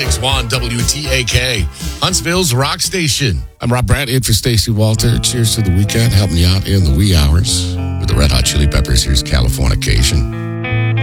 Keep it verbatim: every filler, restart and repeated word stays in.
six one W T A K, Huntsville's rock station. I'm Rob Brandt, in for Stacey Walter. Cheers to the weekend, helping you out in the wee hours. With the Red Hot Chili Peppers, here's Californication.